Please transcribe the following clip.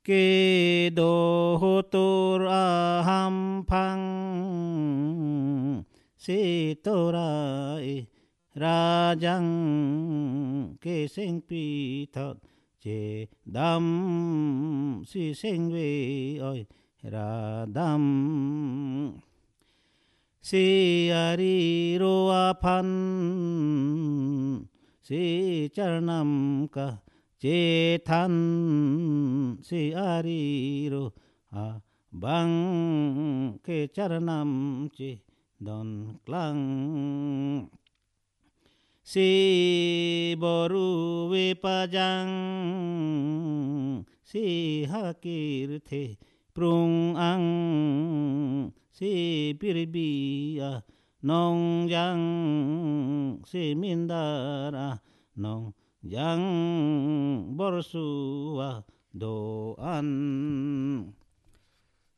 Kê đô hô tô ra ham phang si tô ra ra jang kê sinh pi thật chế đam si sinh vi ơi ra đam si ari ro a phan si charnam ka chế than si ari ro a bang ke charnam chi don klang si boru vipajang si hakir the prung ang si birbia nong yang si mindara nong yang borsua do an